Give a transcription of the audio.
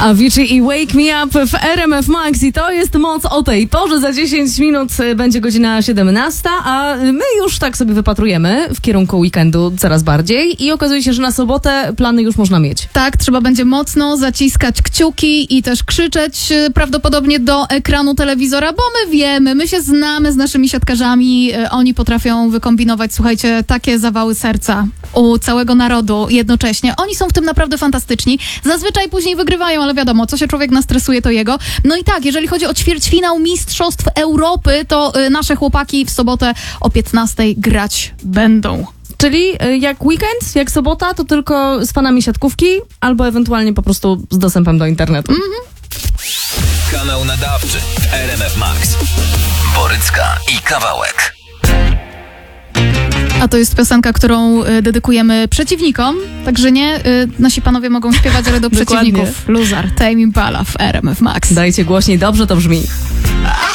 Avicii i Wake Me Up w RMF Max i to jest moc o tej porze. Za 10 minut będzie godzina 17, a my już tak sobie wypatrujemy w kierunku weekendu coraz bardziej i okazuje się, że na sobotę plany już można mieć. Tak, trzeba będzie mocno zaciskać kciuki i też krzyczeć prawdopodobnie do ekranu telewizora, bo my wiemy, my się znamy z naszymi siatkarzami, oni potrafią wykombinować, słuchajcie, takie zawały serca u całego narodu jednocześnie. Oni są w tym naprawdę fantastyczni. Zazwyczaj później wygrywają, ale wiadomo, co się człowiek nastresuje, to jego. No i tak, jeżeli chodzi o ćwierćfinał Mistrzostw Europy, to nasze chłopaki w sobotę o 15:00 grać będą. Czyli jak weekend, jak sobota, to tylko z fanami siatkówki albo ewentualnie po prostu z dostępem do internetu. Kanał nadawczy RMF Max. Borycka i Kawałek. A to jest piosenka, którą dedykujemy przeciwnikom, także nie, nasi panowie mogą śpiewać, ale do przeciwników. Luzar, Tame Impala w RMF Max. Dajcie głośniej, dobrze to brzmi.